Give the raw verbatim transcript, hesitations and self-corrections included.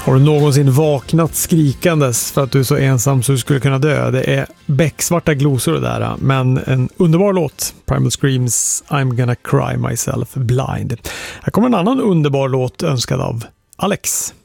Har du någonsin vaknat skrikandes för att du är så ensam så du skulle kunna dö? Det är becksvarta glosor det där, men en underbar låt. Primal Screams I'm gonna cry myself blind. Här kommer en annan underbar låt önskad av Alex.